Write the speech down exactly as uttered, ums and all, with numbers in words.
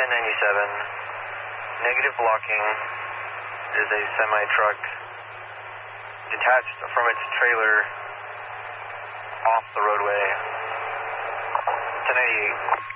ten ninety-seven, negative blocking. There's a semi-truck detached from its trailer off the roadway. ten ninety-eight.